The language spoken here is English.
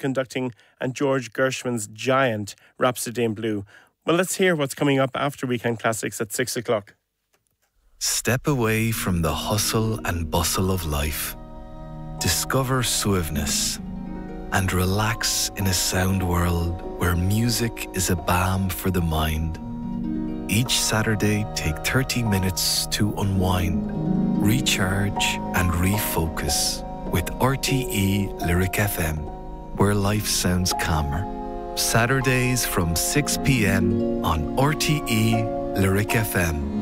conducting, and George Gershwin's giant Rhapsody in Blue. Well, let's hear what's coming up after Weekend Classics at 6 o'clock. Step away from the hustle and bustle of life. Discover suaveness and relax in a sound world where music is a balm for the mind. Each Saturday, take 30 minutes to unwind, recharge and refocus with RTE Lyric FM, where life sounds calmer. Saturdays from 6 p.m. on RTE Lyric FM.